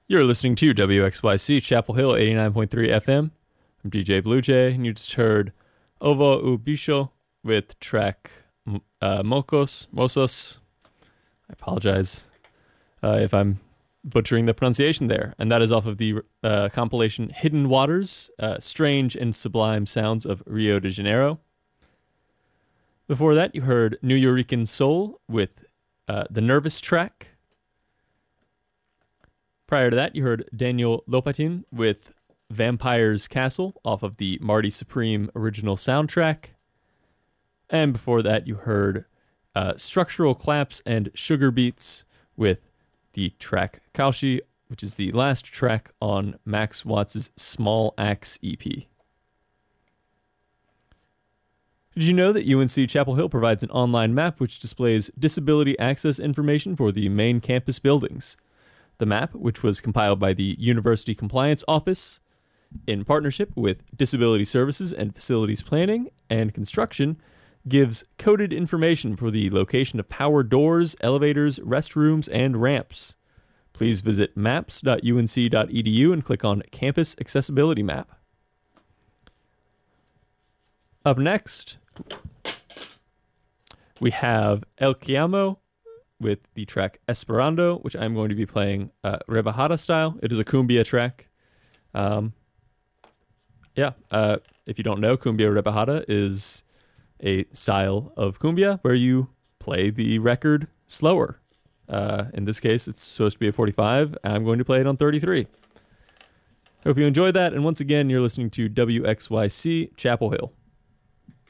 You're listening to WXYC Chapel Hill 89.3 FM. I'm DJ Blue Jay, and you just heard Ovo Ubisho with track Mosos. I apologize if I'm butchering the pronunciation there. And that is off of the compilation Hidden Waters, Strange and Sublime Sounds of Rio de Janeiro. Before that, you heard New Yorican Soul with the Nervous track. Prior to that, you heard Daniel Lopatin with Vampire's Castle off of the Marty Supreme original soundtrack. And before that, you heard Structural Claps and Sugar Beats with the track Kaushi, which is the last track on Max Watts' Small Axe EP. Did you know that UNC Chapel Hill provides an online map which displays disability access information for the main campus buildings? The map, which was compiled by the University Compliance Office in partnership with Disability Services and Facilities Planning and Construction, gives coded information for the location of power doors, elevators, restrooms, and ramps. Please visit maps.unc.edu and click on Campus Accessibility Map. Up next, we have El Chiamo with the track Esperando, which I'm going to be playing Rebajada style. It is a cumbia track. If you don't know, cumbia rebajada is a style of cumbia where you play the record slower. In this case, it's supposed to be a 45. I'm going to play it on 33. Hope you enjoyed that. And once again, you're listening to WXYC Chapel Hill.